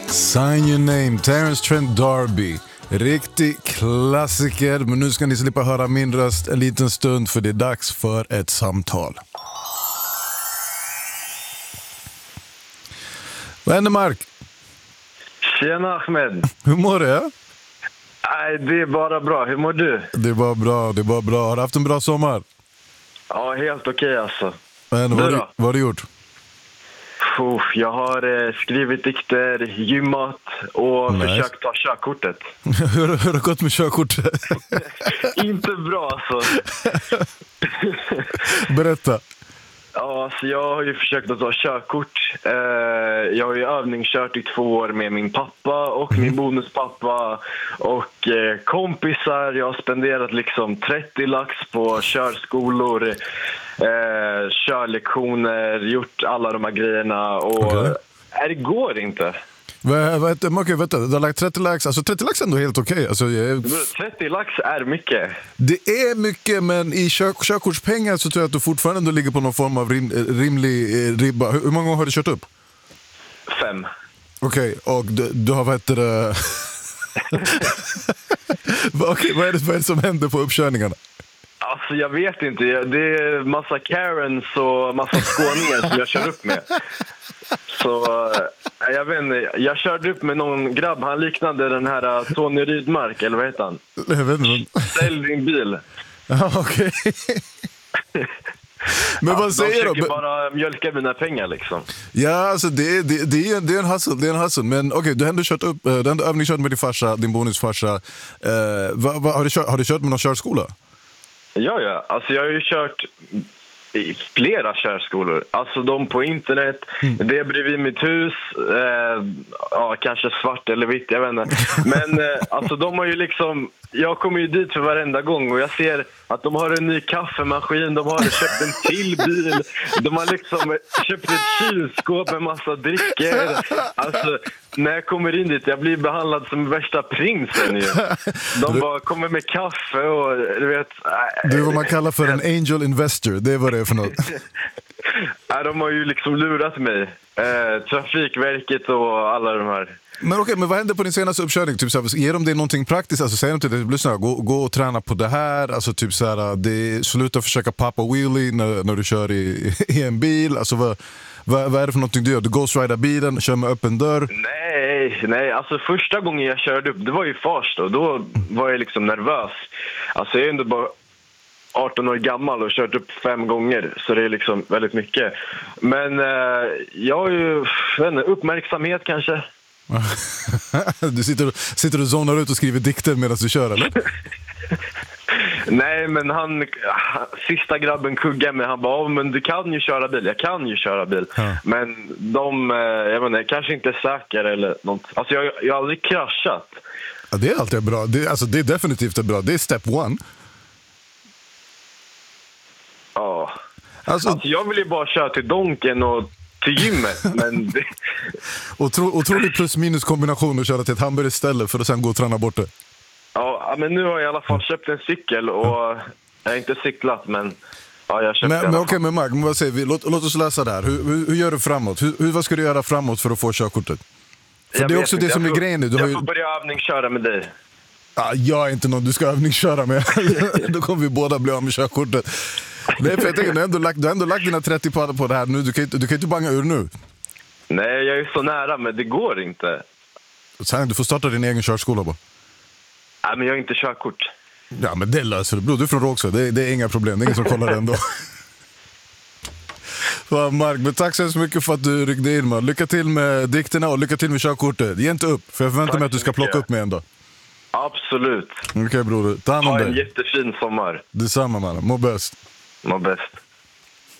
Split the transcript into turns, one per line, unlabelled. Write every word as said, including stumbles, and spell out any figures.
Sign Your Name, Terence Trent D'Arby. Riktig klassiker, men nu ska ni slippa höra min röst en liten stund för det är dags för ett samtal. Vad händer, Mark?
Tjena Ahmed.
Hur mår du?
Nej, det är bara bra. Hur mår du?
Det är bara bra, det är bara bra. Har du haft en bra sommar?
Ja, helt okej alltså.
Men, vad, har du, vad har du gjort?
Uff, jag har eh, skrivit dikter, gymmat och
Nice.
försökt ta körkortet.
hur, hur har det gått med körkortet?
Inte bra alltså.
Berätta.
Ja, alltså jag har ju försökt att ta körkort. Eh, jag har ju övningskört i två år med min pappa och min bonuspappa och eh, kompisar. Jag har spenderat liksom trettio lax på körskolor, eh, körlektioner, gjort alla de här grejerna och
Okej.
nej, det går inte.
Vad, vad heter, okej, vänta, du har lagt trettio lax. Alltså trettio lax är ändå helt okej. Alltså, jag-
trettio lax är mycket.
det är mycket, men i kör, körkortspengar så tror jag att du fortfarande ändå ligger på någon form av rim, rimlig eh, ribba. Hur, hur många gånger har du kört upp?
Fem.
Okej, och du, du har, vad heter det... Va- okej, vad, är det, vad är det som händer på uppkörningarna?
Alltså jag vet inte, det är massa Karens och massa skåningar som jag kör upp med. Så äh, jag vet inte, jag körde upp med någon grabb, han liknade den här äh, Tony Rydmark, eller vad heter han?
Jag vet inte. men-
Sälj din bil.
Ja, okej. Men vad
De
säger
försöker
du?
bara mjölka mina pengar liksom.
Ja, alltså det, det, det, är, en- det är en hustle, det är en hustle. Men okej, du har ändå kört upp, eh, du har ändå övningskört med din farsa, din bonusfarsa. Eh, vad, vad, har, du kört, har du kört med någon körskola?
Ja, ja. Alltså jag har ju kört i flera körskolor. Alltså de på internet, det är bredvid mitt hus. Eh, ja, kanske svart eller vitt, jag vet inte. Men eh, alltså de har ju liksom... Jag kommer ju dit för varenda gång och jag ser att de har en ny kaffemaskin, de har köpt en till bil, de har liksom köpt ett kylskåp med massa drickor. Alltså, när jag kommer in dit, jag blir behandlad som värsta prinsen ju. De bara kommer med kaffe och du vet...
Du är vad man kallar för en angel investor, det är vad det är för något.
Nej, de har ju liksom lurat mig. Eh, Trafikverket och alla de här.
Men okej, men vad händer på din senaste uppkörning? Typ så här, ger de dig någonting praktiskt? Alltså säger de till dig, lyssna, gå, gå och träna på det här. Alltså typ så här, det, sluta försöka pappa wheelie när, när du kör i, i en bil. Alltså vad, vad, vad är det för någonting du gör? Du ghostridar bilen, kör med öppen dörr.
Nej, nej. Alltså första gången jag körde upp, det var ju fars då. Då var jag liksom nervös. Alltså jag är ändå bara arton år gammal och kört upp fem gånger. Så det är liksom väldigt mycket. Men eh, jag har ju jag vet inte, uppmärksamhet kanske.
Du sitter, sitter och zonar ut och skriver dikter medan du kör, eller?
Nej, men han, sista grabben kuggade mig. Han bara, men du kan ju köra bil. Jag kan ju köra bil.
Ja.
Men de, eh, jag vet inte, kanske inte är säkra eller något. Alltså jag, jag har aldrig kraschat.
Ja, det är alltid bra. Det, alltså, det är definitivt bra. Det är step one.
Ja.
Alltså,
Alltså jag vill ju bara köra till Donken och till gymmet. Men det,
otro, otrolig plus minus kombination att köra till ett hamburgerställe för att sen gå och träna bort det.
ja, men nu har jag i alla fall köpt en cykel och jag har inte cyklat, men ja, jag köpte
Men,
i alla
men
fall.
okej, men Mark, men vad säger vi? Låt, låt oss läsa det här. Hur, hur, hur gör du framåt? Hur, hur, vad ska du göra framåt för att få körkortet? För
Jag
det är
vet
också
inte.
det som
Jag
är
får-
grejen nu. Du har
jag
ju,
får börja övningsköra med dig.
ah, jag är inte någon du ska övningsköra med. Då kommer vi båda bli av med körkortet. Nej, för jag tänker, du har ändå lagt, du har ändå lagt dina trettio på, på det här nu. Du kan, inte- du kan inte banga ur nu.
Nej, jag är så nära, men det går inte.
Sen, du får starta din egen körskola bara.
Nej, men jag har inte körkort.
Ja, men det löser du. Bro, du är från Rågsved. Det, det är inga problem. Det är ingen som kollar ändå. Fan, Mark, men tack så hemskt mycket för att du ryckte in, man. Lycka till med dikterna och lycka till med körkortet. Ge inte upp, för jag förväntar
Tack
mig att du
så
ska plocka
mycket.
upp mig en dag.
Absolut.
Okej, okay, broder. Ta hand om
Ha en
dig.
jättefin sommar.
Detsamma, man. Må bäst.
Må bäst.